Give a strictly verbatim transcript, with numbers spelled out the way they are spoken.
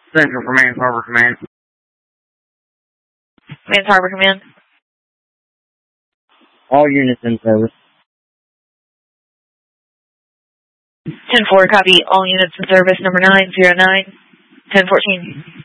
Central for Mans Harbor Command. Mans Harbor Command. All units in service. ten four, copy. All units in service, number nine zero nine, ten fourteen.